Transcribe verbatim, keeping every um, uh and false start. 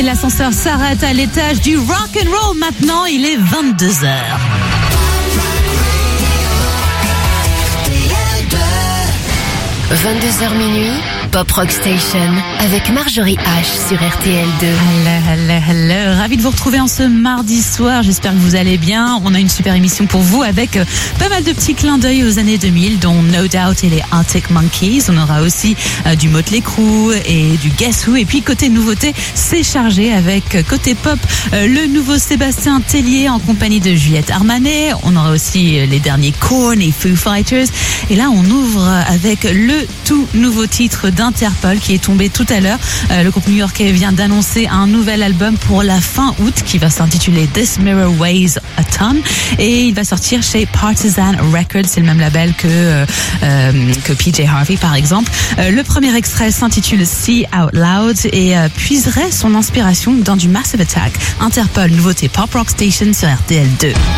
l'ascenseur s'arrête à l'étage du rock and roll. Maintenant, il est vingt-deux heures. vingt-deux heures minuit, Pop Rock Station avec Marjorie H sur R T L deux. Hello, hello, hello. Ravi de vous retrouver en ce mardi soir. J'espère que vous allez bien. On a une super émission pour vous avec euh, pas mal de petits clins d'œil aux années deux mille, dont No Doubt et les Arctic Monkeys. On aura aussi euh, du Motley Crue et du Guess Who. Et puis côté nouveauté, c'est chargé avec euh, côté pop euh, le nouveau Sébastien Tellier en compagnie de Juliette Armanet. On aura aussi euh, les derniers Korn et Foo Fighters. Et là, on ouvre avec le tout nouveau titre d'Interpol qui est tombé tout à l'heure. Euh, le groupe new-yorkais vient d'annoncer un nouvel album pour la fin août qui va s'intituler This Mirror Weighs a Ton et il va sortir chez Partisan Records. C'est le même label que euh, euh, que P J Harvey par exemple. Euh, le premier extrait s'intitule See Out Loud et euh, puiserait son inspiration dans du Massive Attack. Interpol, nouveauté Pop Rock Station sur R T L deux.